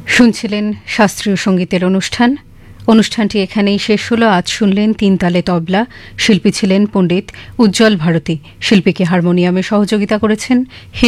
শুনছিলেন শাস্ত্রীয় সঙ্গীতের অনুষ্ঠানটি এখানেই শেষ হল। আজ শুনলেন তিন তালে তবলা, শিল্পী ছিলেন পণ্ডিত উজ্জ্বল ভারতী, শিল্পীকে হারমোনিয়ামে সহযোগিতা করেছেন